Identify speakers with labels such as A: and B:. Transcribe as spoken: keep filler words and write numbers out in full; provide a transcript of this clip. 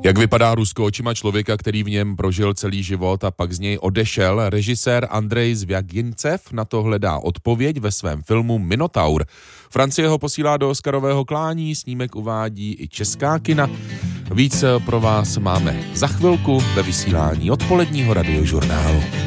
A: Jak vypadá Rusko očima člověka, který v něm prožil celý život a pak z něj odešel? Režisér Andrej Zvjagincev na to hledá odpověď ve svém filmu Minotaur. Francie ho posílá do Oscarového klání, snímek uvádí i česká kina. Víc pro vás máme za chvilku ve vysílání odpoledního radiožurnálu.